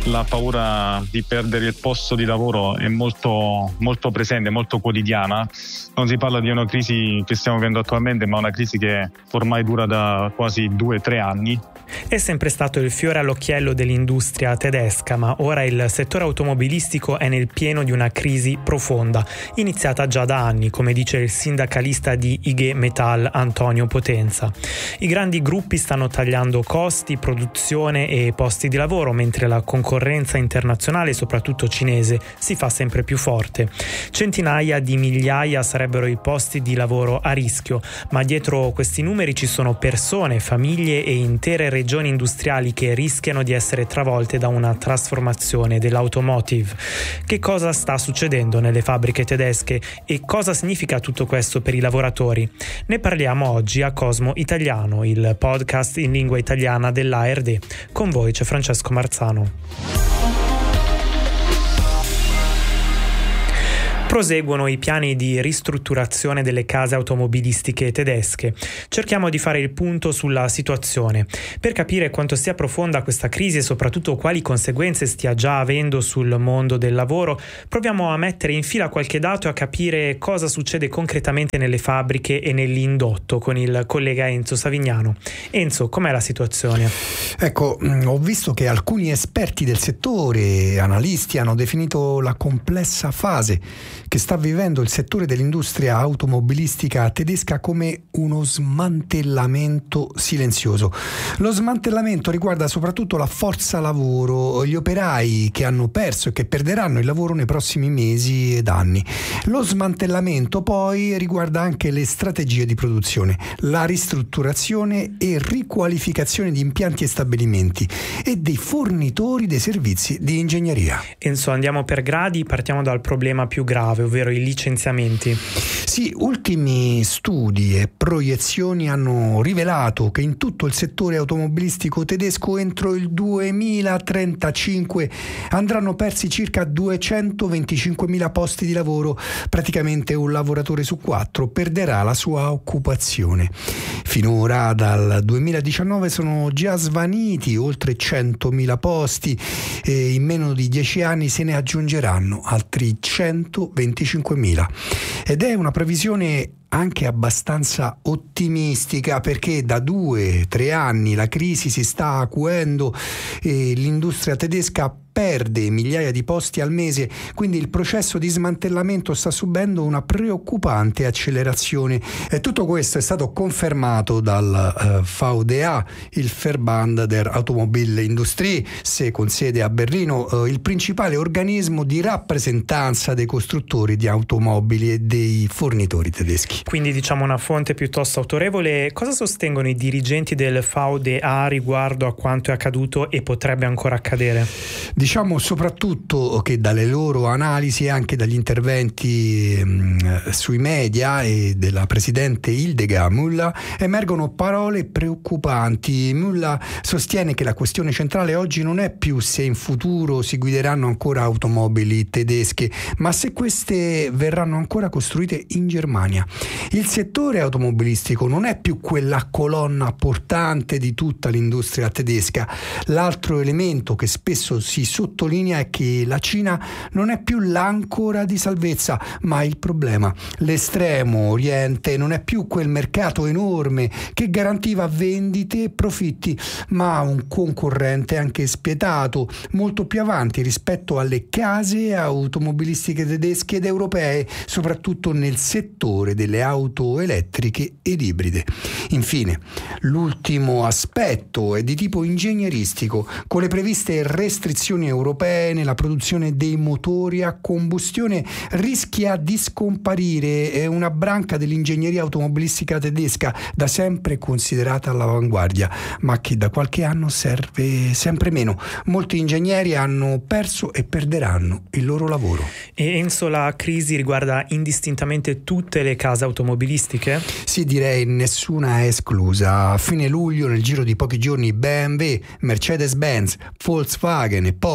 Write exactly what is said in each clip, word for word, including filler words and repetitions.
la paura di perdere il posto di lavoro è molto, molto presente, molto quotidiana. Non si parla di una crisi che stiamo vivendo attualmente, ma una crisi che ormai dura da quasi due o tre anni. È sempre stato il fiore all'occhiello dell'industria tedesca, ma ora il settore automobilistico è nel pieno di una crisi profonda, iniziata già da anni, come dice il sindacalista di I G Metall Antonio Potenza. I grandi gruppi stanno tagliando costi, produzione e posti di lavoro, mentre la concorrenza internazionale, soprattutto cinese, si fa sempre più forte. Centinaia di migliaia sarebbero i posti di lavoro a rischio, ma dietro questi numeri ci sono persone, famiglie e intere regioni industriali che rischiano di essere travolte da una trasformazione dell'automotive. Che cosa sta succedendo nelle fabbriche tedesche e cosa significa tutto questo per i lavoratori? Ne parliamo oggi a Cosmo Italiano, il podcast in lingua italiana dell'A R D. Con voi c'è Francesco Marzano. Proseguono i piani di ristrutturazione delle case automobilistiche tedesche. Cerchiamo di fare il punto sulla situazione. Per capire quanto sia profonda questa crisi e soprattutto quali conseguenze stia già avendo sul mondo del lavoro, proviamo a mettere in fila qualche dato e a capire cosa succede concretamente nelle fabbriche e nell'indotto con il collega Enzo Savignano. Enzo, com'è la situazione? Ecco, ho visto che alcuni esperti del settore, analisti, hanno definito la complessa fase che sta vivendo il settore dell'industria automobilistica tedesca come uno smantellamento silenzioso. Lo smantellamento riguarda soprattutto la forza lavoro, gli operai che hanno perso e che perderanno il lavoro nei prossimi mesi ed anni. Lo smantellamento poi riguarda anche le strategie di produzione, la ristrutturazione e riqualificazione di impianti e stabilimenti e dei fornitori dei servizi di ingegneria. Enzo, andiamo per gradi, partiamo dal problema più grave, ovvero i licenziamenti. Sì, ultimi studi e proiezioni hanno rivelato che in tutto il settore automobilistico tedesco entro il duemilatrentacinque andranno persi circa duecentoventicinquemila posti di lavoro, praticamente un lavoratore su quattro perderà la sua occupazione. Finora dal duemiladiciannove sono già svaniti oltre centomila posti e in meno di dieci anni se ne aggiungeranno altri centoventicinquemila. Ed è una previsione anche abbastanza ottimistica, perché da due o tre anni la crisi si sta acuendo e l'industria tedesca perde migliaia di posti al mese, quindi il processo di smantellamento sta subendo una preoccupante accelerazione. E tutto questo è stato confermato dal uh, V D A, il Verband der Automobilindustrie, se con sede a Berlino, uh, il principale organismo di rappresentanza dei costruttori di automobili e dei fornitori tedeschi. Quindi diciamo una fonte piuttosto autorevole. Cosa sostengono i dirigenti del V D A riguardo a quanto è accaduto e potrebbe ancora accadere? Diciamo soprattutto che dalle loro analisi e anche dagli interventi mh, sui media e della presidente Hildegard Müller emergono parole preoccupanti. Müller sostiene che la questione centrale oggi non è più se in futuro si guideranno ancora automobili tedesche, ma se queste verranno ancora costruite in Germania. Il settore automobilistico non è più quella colonna portante di tutta l'industria tedesca. L'altro elemento che spesso si sottolinea è che la Cina non è più l'ancora di salvezza, ma il problema. L'estremo oriente non è più quel mercato enorme che garantiva vendite e profitti, ma un concorrente anche spietato, molto più avanti rispetto alle case automobilistiche tedesche ed europee, soprattutto nel settore delle auto elettriche ed ibride. Infine, l'ultimo aspetto è di tipo ingegneristico, con le previste restrizioni europee nella produzione dei motori a combustione rischia di scomparire. È una branca dell'ingegneria automobilistica tedesca da sempre considerata all'avanguardia, ma che da qualche anno serve sempre meno. Molti ingegneri hanno perso e perderanno il loro lavoro. E Enzo, la crisi riguarda indistintamente tutte le case automobilistiche? Sì, direi nessuna è esclusa. A fine luglio, nel giro di pochi giorni, B M W, Mercedes-Benz, Volkswagen e Porsche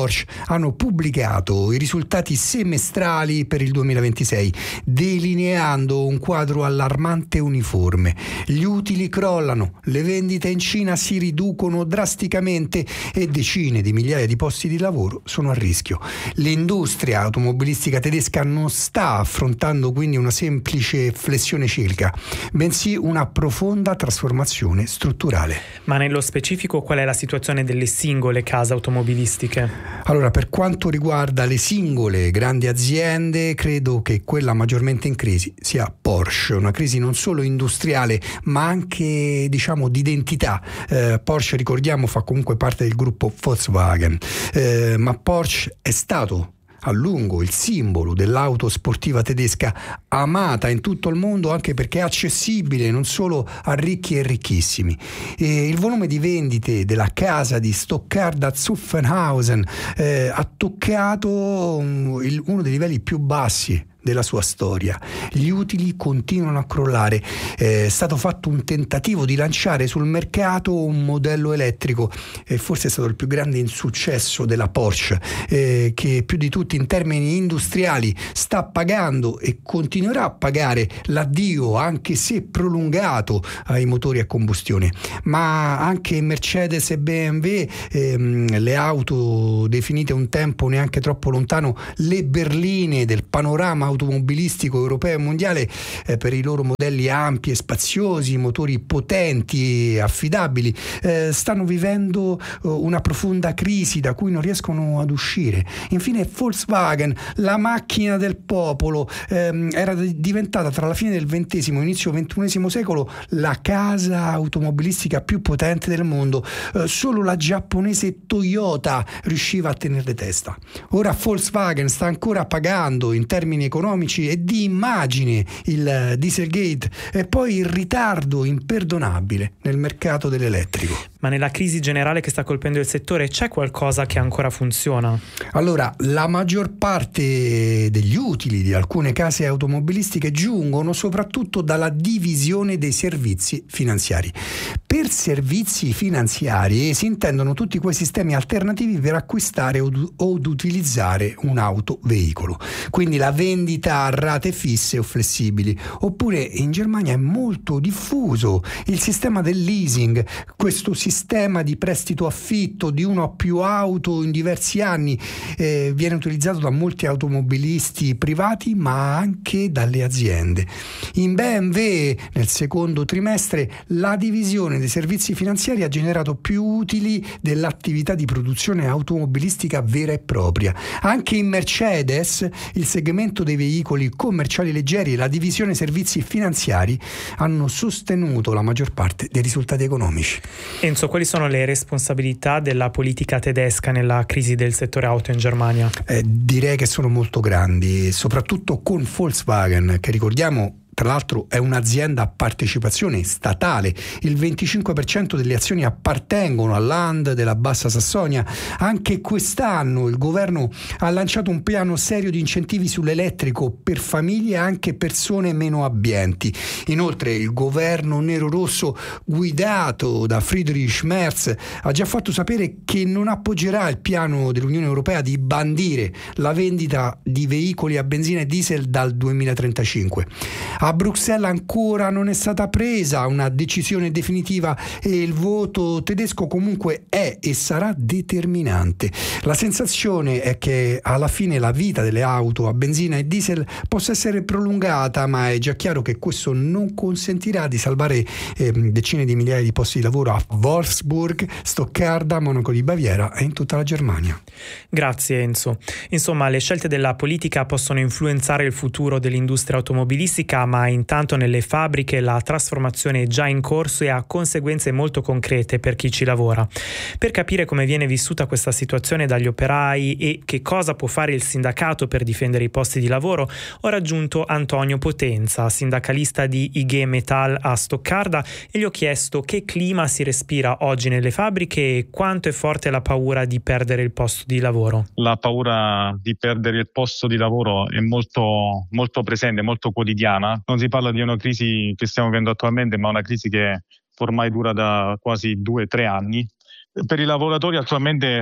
Porsche hanno pubblicato i risultati semestrali per il duemilaventisei, delineando un quadro allarmante e uniforme. Gli utili crollano, le vendite in Cina si riducono drasticamente e decine di migliaia di posti di lavoro sono a rischio. L'industria automobilistica tedesca non sta affrontando quindi una semplice flessione ciclica, bensì una profonda trasformazione strutturale. Ma nello specifico qual è la situazione delle singole case automobilistiche? Allora, per quanto riguarda le singole grandi aziende, credo che quella maggiormente in crisi sia Porsche, una crisi non solo industriale ma anche, diciamo, di identità. Eh, Porsche, ricordiamo, fa comunque parte del gruppo Volkswagen, eh, ma Porsche è stato a lungo il simbolo dell'auto sportiva tedesca, amata in tutto il mondo anche perché è accessibile non solo a ricchi e ricchissimi. E il volume di vendite della casa di Stoccarda-Zuffenhausen eh, ha toccato um, il, uno dei livelli più bassi della sua storia. Gli utili continuano a crollare. È stato fatto un tentativo di lanciare sul mercato un modello elettrico e forse è stato il più grande insuccesso della Porsche, eh, che più di tutti in termini industriali sta pagando e continuerà a pagare l'addio, anche se prolungato, ai motori a combustione. Ma anche Mercedes e B M W, ehm, le auto definite un tempo neanche troppo lontano le berline del panorama automobilistico europeo e mondiale, eh, per i loro modelli ampi e spaziosi, motori potenti e affidabili, eh, stanno vivendo uh, una profonda crisi da cui non riescono ad uscire. Infine Volkswagen, la macchina del popolo, ehm, era diventata tra la fine del ventesimo e inizio ventunesimo secolo la casa automobilistica più potente del mondo. Eh, solo la giapponese Toyota riusciva a tenerle testa. Ora Volkswagen sta ancora pagando in termini economici e di immagine il Dieselgate e poi il ritardo imperdonabile nel mercato dell'elettrico. Ma nella crisi generale che sta colpendo il settore c'è qualcosa che ancora funziona? Allora, la maggior parte degli utili di alcune case automobilistiche giungono soprattutto dalla divisione dei servizi finanziari. Per servizi finanziari si intendono tutti quei sistemi alternativi per acquistare o od utilizzare un autoveicolo. Quindi la vendita a rate fisse o flessibili. Oppure in Germania è molto diffuso il sistema del leasing, questo sistema di prestito affitto di una o più auto in diversi anni, eh, viene utilizzato da molti automobilisti privati ma anche dalle aziende. In B M W nel secondo trimestre la divisione dei servizi finanziari ha generato più utili dell'attività di produzione automobilistica vera e propria. Anche in Mercedes il segmento dei veicoli commerciali leggeri e la divisione servizi finanziari hanno sostenuto la maggior parte dei risultati economici. Enzo, quali sono le responsabilità della politica tedesca nella crisi del settore auto in Germania? Eh, direi che sono molto grandi, soprattutto con Volkswagen, che ricordiamo tra l'altro è un'azienda a partecipazione statale. Il venticinque per cento delle azioni appartengono al Land della Bassa Sassonia. Anche quest'anno il governo ha lanciato un piano serio di incentivi sull'elettrico per famiglie e anche persone meno abbienti. Inoltre il governo nero-rosso guidato da Friedrich Merz ha già fatto sapere che non appoggerà il piano dell'Unione Europea di bandire la vendita di veicoli a benzina e diesel dal duemilatrentacinque. A Bruxelles ancora non è stata presa una decisione definitiva e il voto tedesco comunque è e sarà determinante. La sensazione è che alla fine la vita delle auto a benzina e diesel possa essere prolungata, ma è già chiaro che questo non consentirà di salvare eh, decine di migliaia di posti di lavoro a Wolfsburg, Stoccarda, Monaco di Baviera e in tutta la Germania. Grazie Enzo. Insomma, le scelte della politica possono influenzare il futuro dell'industria automobilistica, ma intanto nelle fabbriche la trasformazione è già in corso e ha conseguenze molto concrete per chi ci lavora. Per capire come viene vissuta questa situazione dagli operai e che cosa può fare il sindacato per difendere i posti di lavoro, ho raggiunto Antonio Potenza, sindacalista di I G Metall a Stoccarda, e gli ho chiesto che clima si respira oggi nelle fabbriche e quanto è forte la paura di perdere il posto di lavoro. La paura di perdere il posto di lavoro è molto, molto presente, molto quotidiana. Non si parla di una crisi che stiamo vivendo attualmente, ma una crisi che ormai dura da quasi due o tre anni. Per i lavoratori attualmente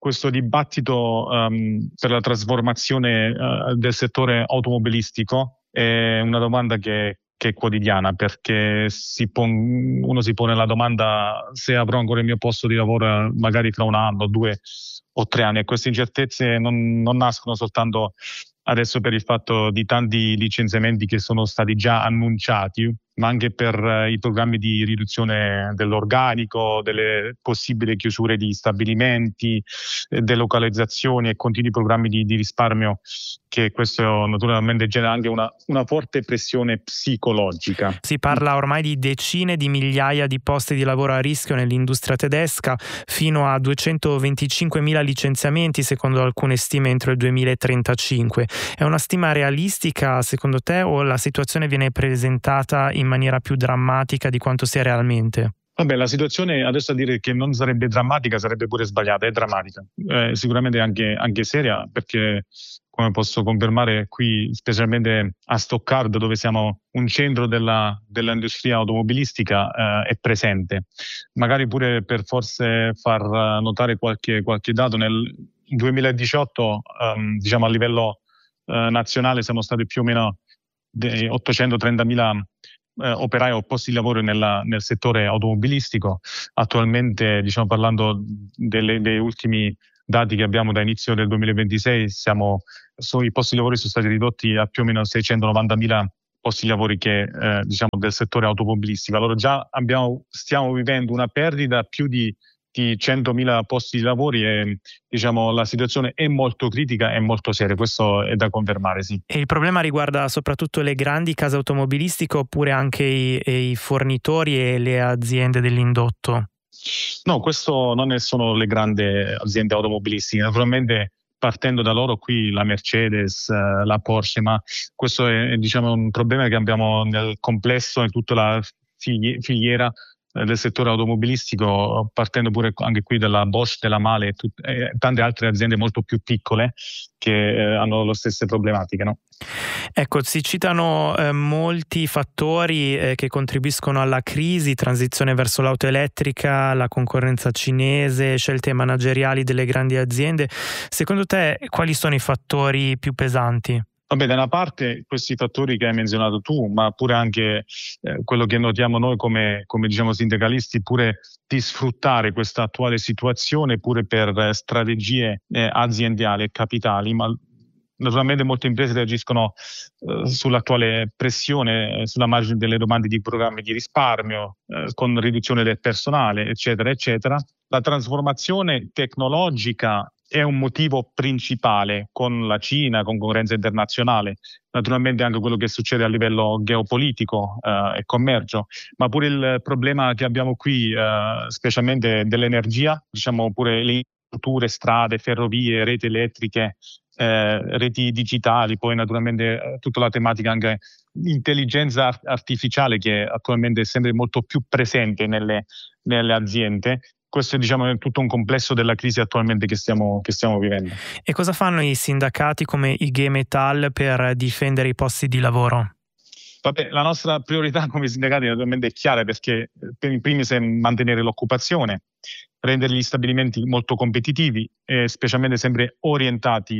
questo dibattito um, per la trasformazione uh, del settore automobilistico è una domanda che, che è quotidiana, perché si pon- uno si pone la domanda se avrò ancora il mio posto di lavoro magari tra un anno, due o tre anni, e queste incertezze non, non nascono soltanto adesso per il fatto di tanti licenziamenti che sono stati già annunciati, ma anche per eh, i programmi di riduzione dell'organico, delle possibili chiusure di stabilimenti, eh, delocalizzazioni e continui programmi di, di risparmio, che questo naturalmente genera anche una, una forte pressione psicologica. Si parla ormai di decine di migliaia di posti di lavoro a rischio nell'industria tedesca, fino a duecentoventicinquemila licenziamenti secondo alcune stime entro il duemilatrentacinque. È una stima realistica secondo te, o la situazione viene presentata in maniera più drammatica di quanto sia realmente? Vabbè, la situazione adesso a dire che non sarebbe drammatica sarebbe pure sbagliata, è drammatica, eh, sicuramente anche, anche seria, perché come posso confermare qui, specialmente a Stoccarda, dove siamo un centro della, dell'industria automobilistica, eh, è presente. Magari pure per forse far notare qualche, qualche dato, nel duemiladiciotto um, diciamo a livello uh, nazionale siamo stati più o meno ottocentotrentamila eh, operai o posti di lavoro nella, nel settore automobilistico. Attualmente, diciamo, parlando delle, dei ultimi dati che abbiamo da inizio del duemilaventisei, siamo, so, i posti di lavoro sono stati ridotti a più o meno seicentonovantamila posti di lavoro che, eh, diciamo, del settore automobilistico. Allora già abbiamo, stiamo vivendo una perdita più di di centomila posti di lavoro e, diciamo, la situazione è molto critica e molto seria, questo è da confermare, sì. E il problema riguarda soprattutto le grandi case automobilistiche oppure anche i, i fornitori e le aziende dell'indotto? No, questo non è solo le grandi aziende automobilistiche, naturalmente partendo da loro qui la Mercedes, la Porsche, ma questo è, diciamo, un problema che abbiamo nel complesso, in tutta la filiera del settore automobilistico, partendo pure anche qui dalla Bosch, della Male e, tut- e tante altre aziende molto più piccole che eh, hanno le stesse problematiche, no? Ecco, si citano eh, molti fattori eh, che contribuiscono alla crisi: transizione verso l'auto elettrica, la concorrenza cinese, scelte manageriali delle grandi aziende. Secondo te quali sono i fattori più pesanti? Vabbè, da una parte questi fattori che hai menzionato tu, ma pure anche eh, quello che notiamo noi come, come diciamo sindacalisti, pure di sfruttare questa attuale situazione pure per eh, strategie eh, aziendali e capitali, ma naturalmente molte imprese reagiscono eh, sull'attuale pressione, eh, sulla margine delle domande di programmi di risparmio, eh, con riduzione del personale, eccetera, eccetera. La trasformazione tecnologica è un motivo principale, con la Cina, con concorrenza internazionale, naturalmente anche quello che succede a livello geopolitico eh, e commercio, ma pure il problema che abbiamo qui, eh, specialmente dell'energia, diciamo pure le infrastrutture, strade, ferrovie, reti elettriche, eh, reti digitali, poi naturalmente eh, tutta la tematica anche intelligenza artificiale che attualmente è sempre molto più presente nelle, nelle aziende. Questo, diciamo, è tutto un complesso della crisi attualmente che stiamo, che stiamo vivendo. E cosa fanno i sindacati come I G E Metall per difendere i posti di lavoro? Vabbè, la nostra priorità come sindacati naturalmente è chiara, perché per in primis è mantenere l'occupazione, rendere gli stabilimenti molto competitivi e specialmente sempre orientati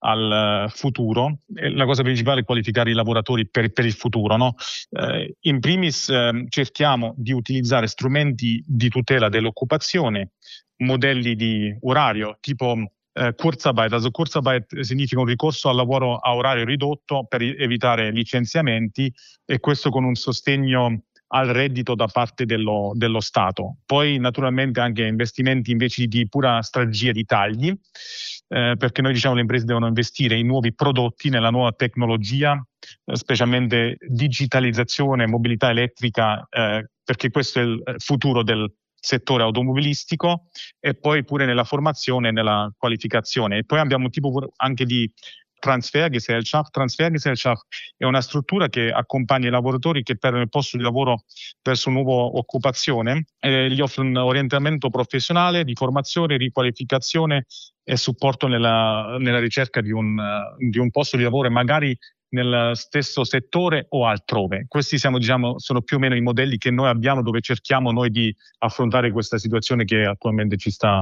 al futuro. E la cosa principale è qualificare i lavoratori per, per il futuro, no? Eh, in primis eh, cerchiamo di utilizzare strumenti di tutela dell'occupazione, modelli di orario tipo Eh, Kurzarbeit. Also Kurzarbeit significa un ricorso al lavoro a orario ridotto per evitare licenziamenti, e questo con un sostegno al reddito da parte dello, dello Stato. Poi naturalmente anche investimenti invece di pura strategia di tagli, eh, perché noi diciamo le imprese devono investire in nuovi prodotti, nella nuova tecnologia, eh, specialmente digitalizzazione, mobilità elettrica, eh, perché questo è il futuro del settore automobilistico, e poi pure nella formazione e nella qualificazione. E poi abbiamo un tipo anche di Transfergesellschaft. Transfergesellschaft è una struttura che accompagna i lavoratori che perdono il posto di lavoro verso una nuova occupazione, e gli offre un orientamento professionale di formazione, riqualificazione e supporto nella, nella ricerca di un, di un posto di lavoro, magari nel stesso settore o altrove. Questi siamo, diciamo, sono più o meno i modelli che noi abbiamo, dove cerchiamo noi di affrontare questa situazione che attualmente ci sta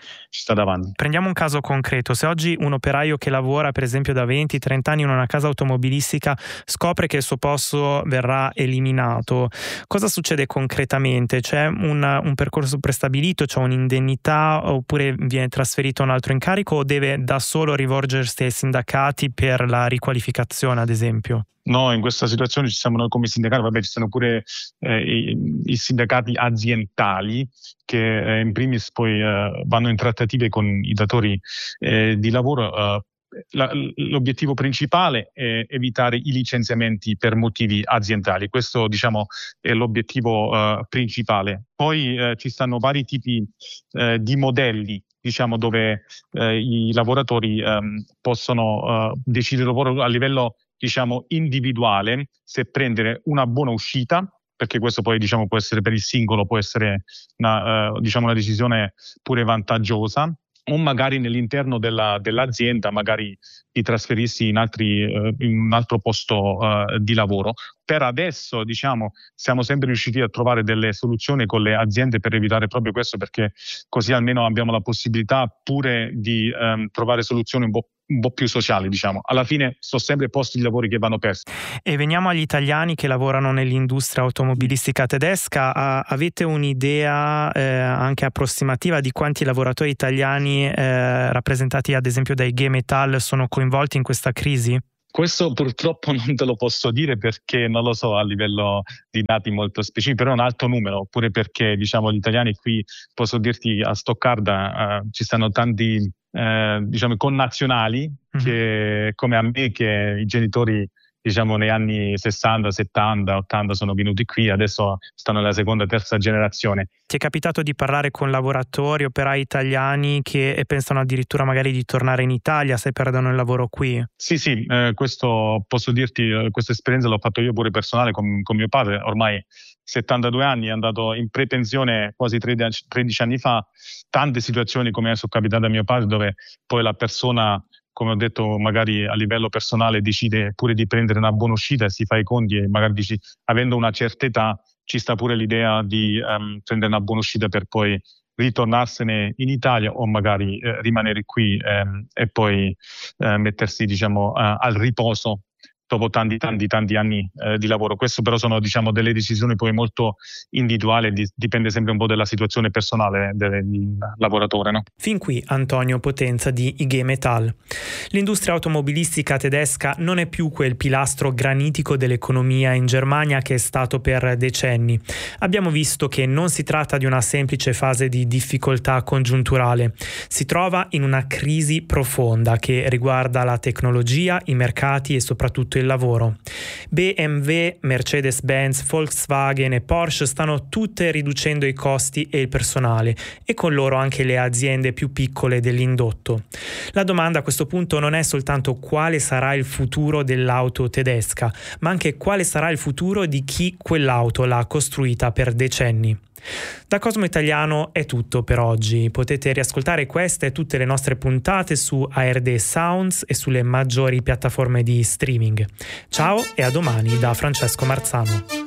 ci sta davanti. Prendiamo un caso concreto: se oggi un operaio che lavora per esempio da venti trenta anni in una casa automobilistica scopre che il suo posto verrà eliminato, cosa succede concretamente? C'è un, un percorso prestabilito, c'è un'indennità, oppure viene trasferito a un altro incarico, o deve da solo rivolgersi ai sindacati per la riqualificazione, ad esempio? No, in questa situazione ci siamo noi come sindacati, vabbè, ci sono pure eh, i, i sindacati aziendali che eh, in primis poi eh, vanno in trattative con i datori eh, di lavoro. Eh, la, l'obiettivo principale è evitare i licenziamenti per motivi aziendali, questo diciamo è l'obiettivo eh, principale. Poi eh, ci stanno vari tipi eh, di modelli, diciamo, dove eh, i lavoratori ehm, possono eh, decidere a livello diciamo individuale se prendere una buona uscita, perché questo poi diciamo può essere per il singolo, può essere una, eh, diciamo una decisione pure vantaggiosa, o magari nell'interno della, dell'azienda magari di trasferirsi in, altri, eh, in un altro posto eh, di lavoro. Per adesso diciamo siamo sempre riusciti a trovare delle soluzioni con le aziende per evitare proprio questo, perché così almeno abbiamo la possibilità pure di ehm, trovare soluzioni un po' un po' più sociali, diciamo. Alla fine sono sempre posti di lavoro che vanno persi. E veniamo agli italiani che lavorano nell'industria automobilistica tedesca. A, avete un'idea eh, anche approssimativa di quanti lavoratori italiani eh, rappresentati ad esempio dai G Metal sono coinvolti in questa crisi? Questo purtroppo non te lo posso dire perché non lo so a livello di dati molto specifici, però è un alto numero, oppure perché diciamo gli italiani qui, posso dirti a Stoccarda uh, ci stanno tanti eh, diciamo connazionali mm-hmm. che come a me, che i genitori diciamo nei anni sessanta, settanta, ottanta sono venuti qui, adesso stanno nella seconda, terza generazione. Ti è capitato di parlare con lavoratori, operai italiani che pensano addirittura magari di tornare in Italia se perdono il lavoro qui? Sì, sì, eh, questo posso dirti, eh, questa esperienza l'ho fatto io pure personale con, con mio padre, ormai settantadue anni, è andato in prepensione quasi tredici anni fa. Tante situazioni come adesso è capitato a mio padre, dove poi la persona, come ho detto, magari a livello personale decide pure di prendere una buona uscita e si fa i conti, e magari dici, avendo una certa età ci sta pure l'idea di um, prendere una buona uscita per poi ritornarsene in Italia o magari eh, rimanere qui ehm, e poi eh, mettersi diciamo uh, al riposo dopo tanti tanti tanti anni eh, di lavoro. Questo però sono diciamo delle decisioni poi molto individuali, di, dipende sempre un po' dalla situazione personale del, del lavoratore, no? Fin qui Antonio Potenza di I G Metall. L'industria automobilistica tedesca non è più quel pilastro granitico dell'economia in Germania che è stato per decenni. Abbiamo visto che non si tratta di una semplice fase di difficoltà congiunturale, si trova in una crisi profonda che riguarda la tecnologia, i mercati e soprattutto il lavoro. B M W, Mercedes-Benz, Volkswagen e Porsche stanno tutte riducendo i costi e il personale, e con loro anche le aziende più piccole dell'indotto. La domanda a questo punto non è soltanto quale sarà il futuro dell'auto tedesca, ma anche quale sarà il futuro di chi quell'auto l'ha costruita per decenni. Da Cosmo Italiano è tutto per oggi. Potete riascoltare queste e tutte le nostre puntate su A R D Sounds e sulle maggiori piattaforme di streaming. Ciao e a domani da Francesco Marzano.